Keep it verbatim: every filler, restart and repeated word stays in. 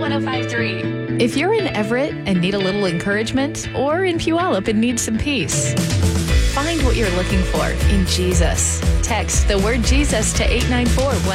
one oh five point three. If you're in Everett and need a little encouragement, or in Puyallup and need some peace, find what you're looking for in Jesus. Text the word Jesus to eight nine four one.